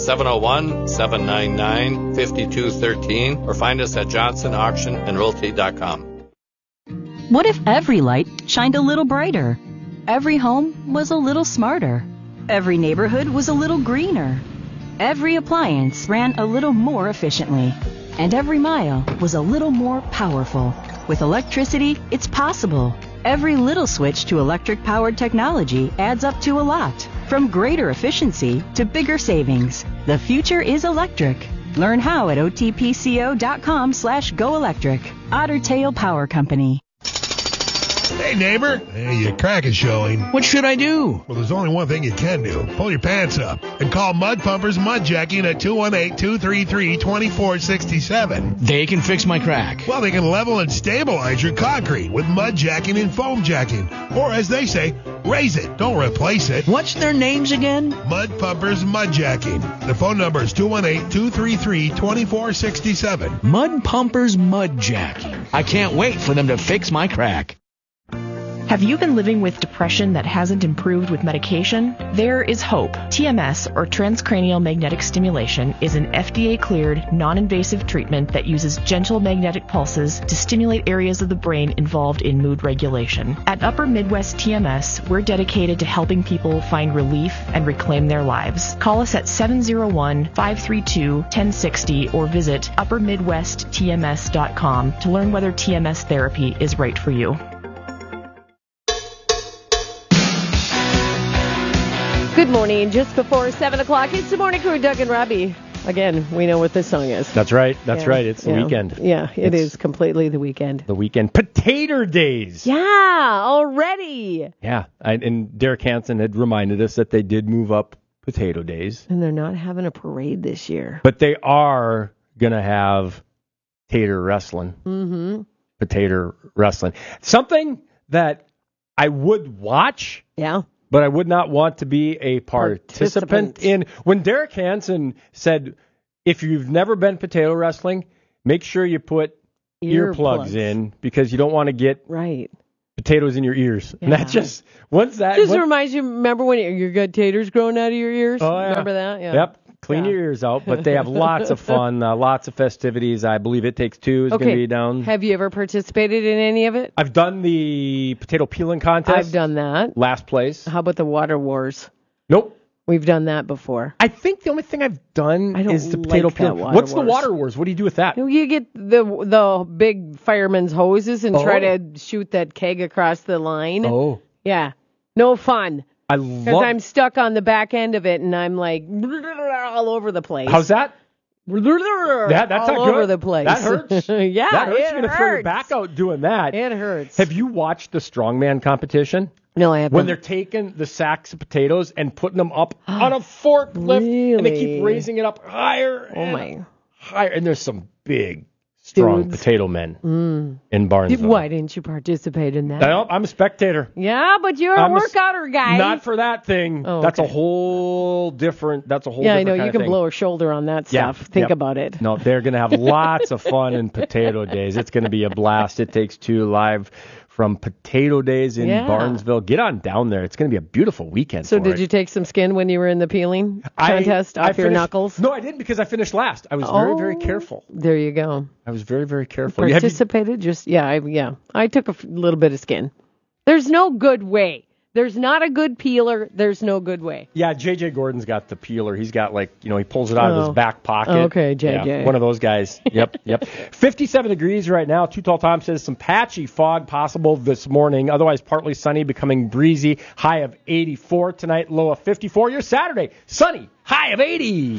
701-799-5213, or find us at johnsonauctionandrealty.com. What if every light shined a little brighter? Every home was a little smarter. Every neighborhood was a little greener. Every appliance ran a little more efficiently. And every mile was a little more powerful. With electricity, it's possible. Every little switch to electric-powered technology adds up to a lot. From greater efficiency to bigger savings. The future is electric. Learn how at otpco.com/goelectric. Otter Tail Power Company. Hey, neighbor. Hey, your crack is showing. What should I do? Well, there's only one thing you can do. Pull your pants up and call Mud Pumpers Mud Jacking at 218-233-2467. They can fix my crack. Well, they can level and stabilize your concrete with mud jacking and foam jacking. Or, as they say, raise it. Don't replace it. What's their names again? Mud Pumpers Mud Jacking. Their phone number is 218-233-2467. Mud Pumpers Mud Jacking. I can't wait for them to fix my crack. Have you been living with depression that hasn't improved with medication? There is hope. TMS, or transcranial magnetic stimulation, is an FDA-cleared, non-invasive treatment that uses gentle magnetic pulses to stimulate areas of the brain involved in mood regulation. At Upper Midwest TMS, we're dedicated to helping people find relief and reclaim their lives. Call us at 701-532-1060 or visit uppermidwesttms.com to learn whether TMS therapy is right for you. Good morning. Just before 7 o'clock, it's the Morning Crew, Doug and Robbie. again, we know what this song is. That's right. That's right. It's the weekend. Yeah, it is completely the weekend. The weekend. Potato Days. Yeah, already. Yeah. And Derek Hansen had reminded us that they did move up Potato Days. And they're not having a parade this year. But they are going to have tater wrestling. Mm-hmm. Potato wrestling. Something that I would watch. Yeah. But I would not want to be a participant in. When Derek Hansen said, if you've never been potato wrestling, make sure you put earplugs in because you don't want to get potatoes in your ears. Yeah. And that's just, reminds you, remember when your good taters growing out of your ears? Oh, yeah. Remember that? Yeah. Yep. Clean your ears out, but they have lots of fun, lots of festivities. I believe It Takes Two is going to be down. Have you ever participated in any of it? I've done the potato peeling contest. I've done that. Last place. How about the Water Wars? Nope. We've done that before. I think the only thing I've done is the potato peeling. What's the Water Wars? What do you do with that? You get the big fireman's hoses and try to shoot that keg across the line. Oh. Yeah. No fun. Because I'm stuck on the back end of it, and I'm like all over the place. How's that? That's all all over the place. That hurts. Yeah, that hurts. it You're going to throw your back out doing that. It hurts. Have you watched the strongman competition? No, I haven't. When they're taking the sacks of potatoes and putting them up on a forklift, and they keep raising it up higher higher. And there's some big, strong potato men in Barnesville. Why didn't you participate in that? I'm a spectator. Yeah, but you're a workouter guy. Not for that thing. Oh, that's a whole different. That's a whole. Yeah, different I know. kind You of can thing. blow a shoulder on that stuff. Think about it. No, they're going to have lots of fun in Potato Days. It's going to be a blast. It Takes Two live from Potato Days in Barnesville. Get on down there. It's going to be a beautiful weekend. So did you take some skin when you were in the peeling contest off your knuckles? No, I didn't because I finished last. I was very, very careful. There you go. I was very, very careful. Participated? I took a little bit of skin. There's no good way. There's not a good peeler. There's no good way. Yeah, J.J. Gordon's got the peeler. He's got he pulls it out of his back pocket. Okay, J.J. Yeah, one of those guys. Yep. 57 degrees right now. Too Tall Tom says some patchy fog possible this morning. Otherwise partly sunny, becoming breezy. High of 84 tonight, low of 54. Your Saturday, sunny, high of 80.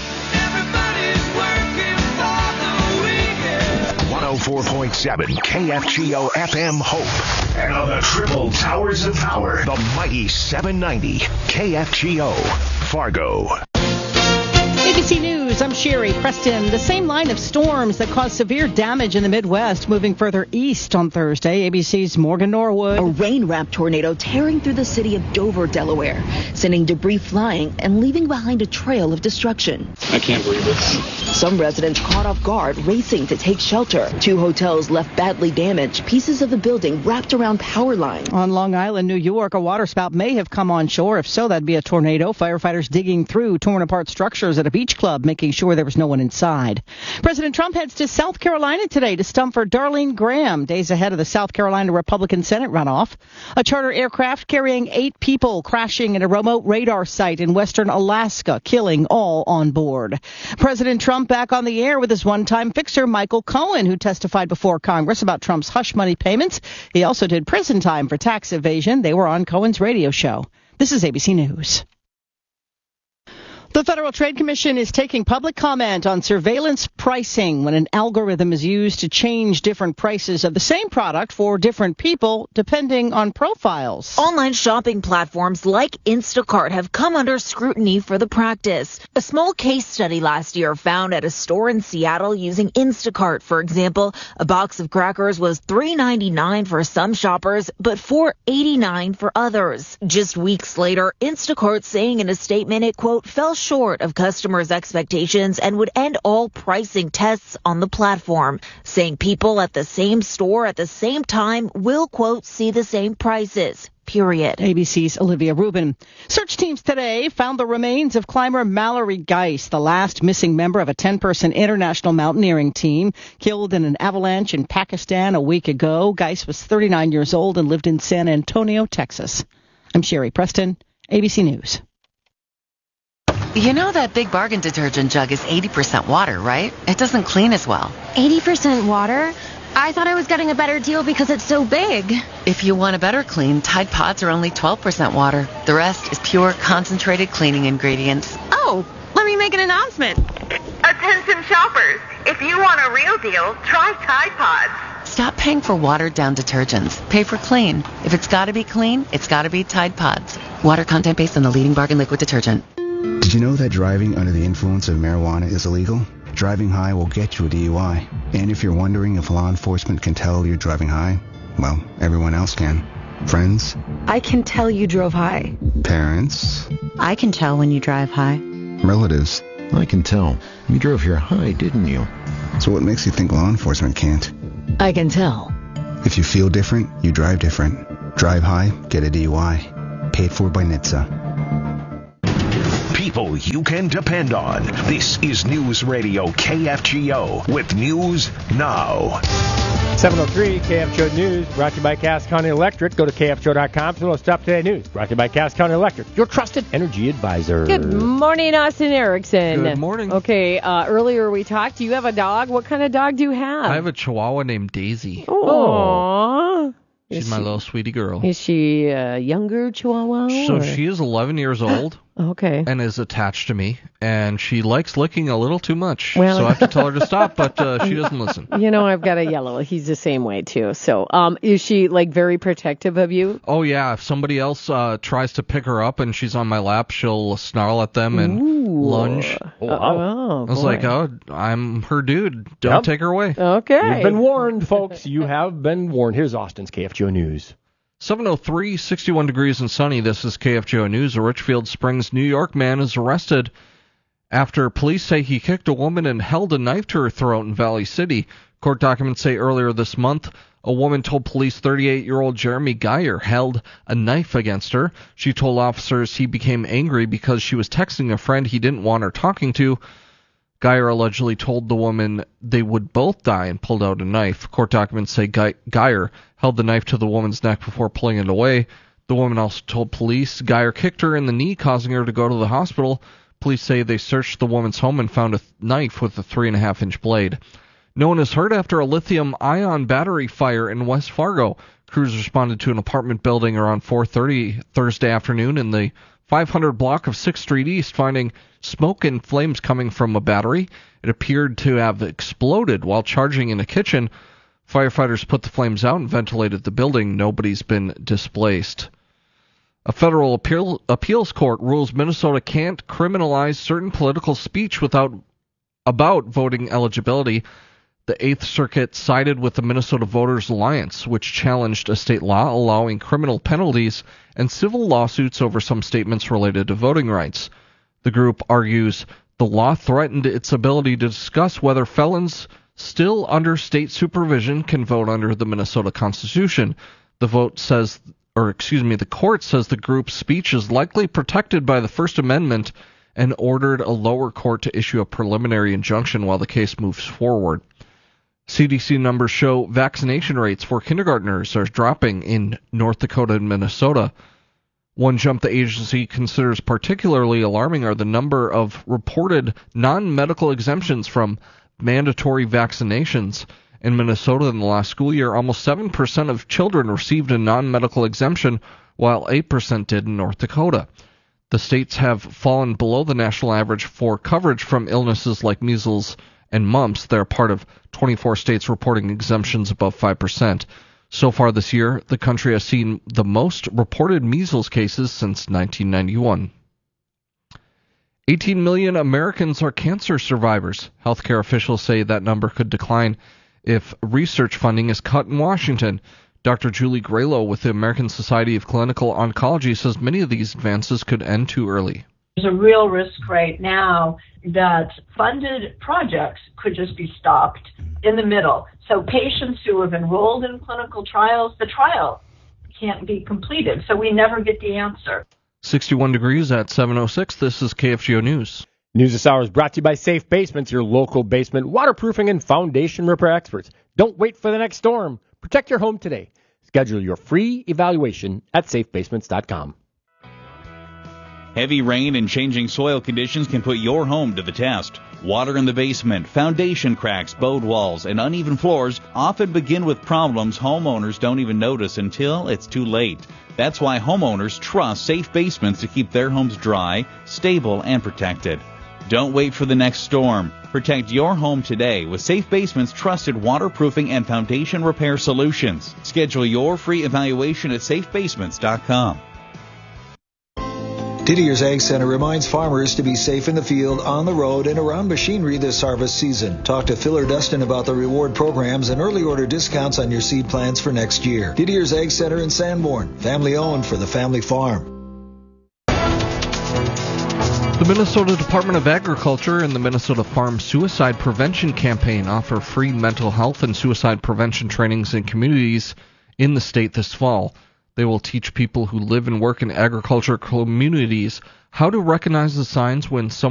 104.7 KFGO FM Hope. And on the triple towers of power, the mighty 790 KFGO Fargo. ABC News, I'm Sherry Preston. The same line of storms that caused severe damage in the Midwest moving further east on Thursday. ABC's Morgan Norwood. A rain-wrapped tornado tearing through the city of Dover, Delaware, sending debris flying and leaving behind a trail of destruction. I can't believe this. Some residents caught off guard, racing to take shelter. 2 hotels left badly damaged, pieces of the building wrapped around power lines. On Long Island, New York, a waterspout may have come on shore. If so, that'd be a tornado. Firefighters digging through torn apart structures at a beach club, making sure there was no one inside. President Trump heads to South Carolina today to stump for Darlene Graham, days ahead of the South Carolina Republican Senate runoff. A charter aircraft carrying 8 people crashing at a remote radar site in western Alaska, killing all on board. President Trump back on the air with his one-time fixer, Michael Cohen, who testified before Congress about Trump's hush money payments. He also did prison time for tax evasion. They were on Cohen's radio show. This is ABC News. The Federal Trade Commission is taking public comment on surveillance pricing when an algorithm is used to change different prices of the same product for different people depending on profiles. Online shopping platforms like Instacart have come under scrutiny for the practice. A small case study last year found at a store in Seattle using Instacart, for example, a box of crackers was $3.99 for some shoppers, but $4.89 for others. Just weeks later, Instacart saying in a statement it, quote, fell short of customers' expectations and would end all pricing tests on the platform, saying people at the same store at the same time will, quote, see the same prices. Period. ABC's Olivia Rubin. Search teams today found the remains of climber Mallory Geis, the last missing member of a 10-person international mountaineering team, killed in an avalanche in Pakistan a week ago. Geis was 39 years old and lived in San Antonio, Texas. I'm Sherry Preston, ABC News. You know that Big Bargain detergent jug is 80% water, right? It doesn't clean as well. 80% water? I thought I was getting a better deal because it's so big. If you want a better clean, Tide Pods are only 12% water. The rest is pure, concentrated cleaning ingredients. Oh, let me make an announcement. Attention shoppers, if you want a real deal, try Tide Pods. Stop paying for watered-down detergents. Pay for clean. If it's got to be clean, it's got to be Tide Pods. Water content based on the leading bargain liquid detergent. Did you know that driving under the influence of marijuana is illegal? Driving high will get you a DUI. And if you're wondering if law enforcement can tell you're driving high, well, everyone else can. Friends? I can tell you drove high. Parents? I can tell when you drive high. Relatives? I can tell. You drove here high, didn't you? So what makes you think law enforcement can't? I can tell. If you feel different, you drive different. Drive high, get a DUI. Paid for by NHTSA. People you can depend on. This is News Radio KFGO with News Now. 7:03 KFGO News, brought to you by Cass County Electric. Go to KFGO.com for the most up-to-date news. Brought to you by Cass County Electric, your trusted energy advisor. Good morning, Austin Erickson. Good morning. Okay, earlier we talked. Do you have a dog? What kind of dog do you have? I have a Chihuahua named Daisy. Aww. She's my little sweetie girl. Is she a younger Chihuahua? So she is 11 years old. Okay. And is attached to me, and she likes licking a little too much. Well, so I have to tell her to stop, but she doesn't listen. You know, I've got a yellow. He's the same way too. So, is she like very protective of you? Oh yeah. If somebody else tries to pick her up and she's on my lap, she'll snarl at them and lunge. Oh, wow. I was like, oh, I'm her dude. Don't take her away. Okay. You've been warned, folks. You have been warned. Here's Austin's KFGO News. 7:03, 61 degrees and sunny. This is KFGO News. A Richfield Springs, New York man is arrested after police say he kicked a woman and held a knife to her throat in Valley City. Court documents say earlier this month, a woman told police 38-year-old Jeremy Geyer held a knife against her. She told officers he became angry because she was texting a friend he didn't want her talking to. Geyer allegedly told the woman they would both die and pulled out a knife. Court documents say Geyer held the knife to the woman's neck before pulling it away. The woman also told police Geyer kicked her in the knee, causing her to go to the hospital. Police say they searched the woman's home and found a knife with a 3.5-inch blade. No one is hurt after a lithium-ion battery fire in West Fargo. Crews responded to an apartment building around 4:30 Thursday afternoon in the 500 block of 6th Street East, finding smoke and flames coming from a battery. It appeared to have exploded while charging in a kitchen. Firefighters put the flames out and ventilated the building. Nobody's been displaced. A federal appeals court rules Minnesota can't criminalize certain political speech about voting eligibility. The 8th Circuit sided with the Minnesota Voters Alliance, which challenged a state law allowing criminal penalties and civil lawsuits over some statements related to voting rights. The group argues the law threatened its ability to discuss whether felons still under state supervision can vote under the Minnesota Constitution. The court says the group's speech is likely protected by the First Amendment and ordered a lower court to issue a preliminary injunction while the case moves forward. CDC numbers show vaccination rates for kindergartners are dropping in North Dakota and Minnesota. One jump the agency considers particularly alarming are the number of reported non-medical exemptions from mandatory vaccinations. In Minnesota in the last school year, almost 7% of children received a non-medical exemption, while 8% did in North Dakota. The states have fallen below the national average for coverage from illnesses like measles and mumps. They're part of 24 states reporting exemptions above 5%. So far this year, the country has seen the most reported measles cases since 1991. 18 million Americans are cancer survivors. Healthcare officials say that number could decline if research funding is cut in Washington. Dr. Julie Graylow with the American Society of Clinical Oncology says many of these advances could end too early. There's a real risk right now that funded projects could just be stopped in the middle. So patients who have enrolled in clinical trials, the trial can't be completed. So we never get the answer. 61 degrees at 7:06. This is KFGO News. News this hour is brought to you by Safe Basements, your local basement waterproofing and foundation repair experts. Don't wait for the next storm. Protect your home today. Schedule your free evaluation at safebasements.com. Heavy rain and changing soil conditions can put your home to the test. Water in the basement, foundation cracks, bowed walls, and uneven floors often begin with problems homeowners don't even notice until it's too late. That's why homeowners trust Safe Basements to keep their homes dry, stable, and protected. Don't wait for the next storm. Protect your home today with Safe Basement's trusted waterproofing and foundation repair solutions. Schedule your free evaluation at safebasements.com. Didier's Ag Center reminds farmers to be safe in the field, on the road, and around machinery this harvest season. Talk to Phil or Dustin about the reward programs and early order discounts on your seed plants for next year. Didier's Ag Center in Sanborn, family owned for the family farm. The Minnesota Department of Agriculture and the Minnesota Farm Suicide Prevention Campaign offer free mental health and suicide prevention trainings in communities in the state this fall. They will teach people who live and work in agriculture communities how to recognize the signs when someone